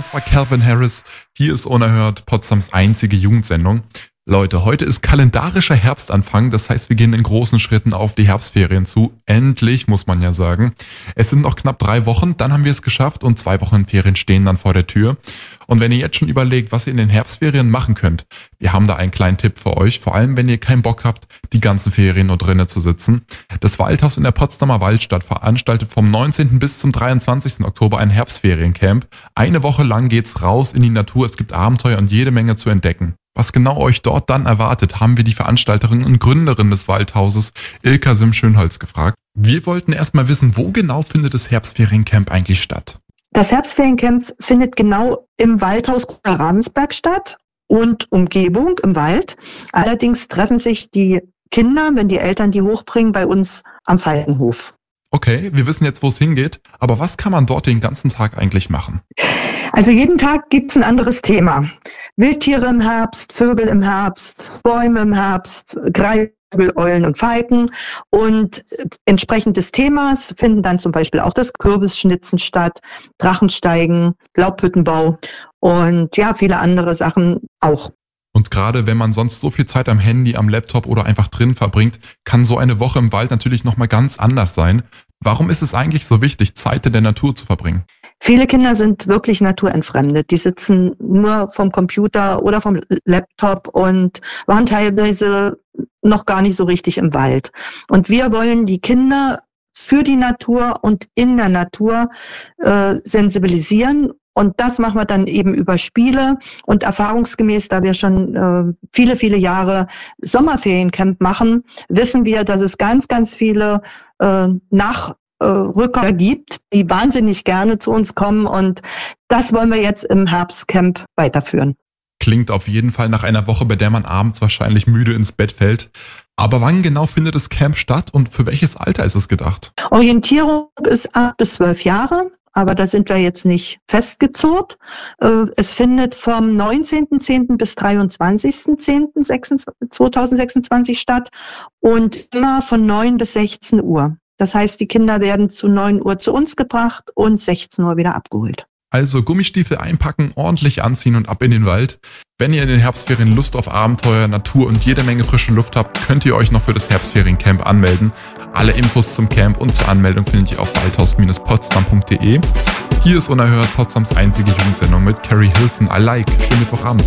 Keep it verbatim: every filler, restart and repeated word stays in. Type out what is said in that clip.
Das war Calvin Harris. Hier ist Unerhört, Potsdams einzige Jugendsendung. Leute, heute ist kalendarischer Herbstanfang, das heißt, wir gehen in großen Schritten auf die Herbstferien zu. Endlich, muss man ja sagen. Es sind noch knapp drei Wochen, dann haben wir es geschafft und zwei Wochen Ferien stehen dann vor der Tür. Und wenn ihr jetzt schon überlegt, was ihr in den Herbstferien machen könnt, wir haben da einen kleinen Tipp für euch, vor allem wenn ihr keinen Bock habt, die ganzen Ferien nur drinnen zu sitzen. Das Waldhaus in der Potsdamer Waldstadt veranstaltet vom neunzehnten bis zum dreiundzwanzigsten Oktober ein Herbstferiencamp. Eine Woche lang geht's raus in die Natur, es gibt Abenteuer und jede Menge zu entdecken. Was genau euch dort dann erwartet, haben wir die Veranstalterin und Gründerin des Waldhauses, Ilka Simm-Schönholz, gefragt. Wir wollten erstmal wissen, wo genau findet das Herbstferiencamp eigentlich statt? Das Herbstferiencamp findet genau im Waldhaus Ravensberg statt und Umgebung im Wald. Allerdings treffen sich die Kinder, wenn die Eltern die hochbringen, bei uns am Falkenhof. Okay, wir wissen jetzt, wo es hingeht, aber was kann man dort den ganzen Tag eigentlich machen? Also jeden Tag gibt's ein anderes Thema. Wildtiere im Herbst, Vögel im Herbst, Bäume im Herbst, Greifvögel, Eulen und Falken. Und entsprechend des Themas finden dann zum Beispiel auch das Kürbisschnitzen statt, Drachensteigen, Laubhüttenbau und ja, viele andere Sachen auch. Und gerade wenn man sonst so viel Zeit am Handy, am Laptop oder einfach drin verbringt, kann so eine Woche im Wald natürlich nochmal ganz anders sein. Warum ist es eigentlich so wichtig, Zeit in der Natur zu verbringen? Viele Kinder sind wirklich naturentfremdet. Die sitzen nur vom Computer oder vom Laptop und waren teilweise noch gar nicht so richtig im Wald. Und wir wollen die Kinder für die Natur und in der Natur äh, sensibilisieren. Und das machen wir dann eben über Spiele und erfahrungsgemäß, da wir schon äh, viele, viele Jahre Sommerferiencamp machen, wissen wir, dass es ganz, ganz viele äh, Nachrücker gibt, die wahnsinnig gerne zu uns kommen. Und das wollen wir jetzt im Herbstcamp weiterführen. Klingt auf jeden Fall nach einer Woche, bei der man abends wahrscheinlich müde ins Bett fällt. Aber wann genau findet das Camp statt und für welches Alter ist es gedacht? Orientierung ist acht bis zwölf Jahre. Aber da sind wir jetzt nicht festgezurrt. Es findet vom neunzehnten zehnten bis dreiundzwanzigsten zehnten zweitausendsechsundzwanzig statt und immer von neun bis sechzehn Uhr. Das heißt, die Kinder werden zu neun Uhr zu uns gebracht und sechzehn Uhr wieder abgeholt. Also Gummistiefel einpacken, ordentlich anziehen und ab in den Wald. Wenn ihr in den Herbstferien Lust auf Abenteuer, Natur und jede Menge frische Luft habt, könnt ihr euch noch für das Herbstferiencamp anmelden. Alle Infos zum Camp und zur Anmeldung findet ihr auf waldhaus potsdam punkt de. Hier ist Unerhört, Potsdams einzige Jugendsendung mit Carrie Hilson. I like. Schönen Mittwochabend.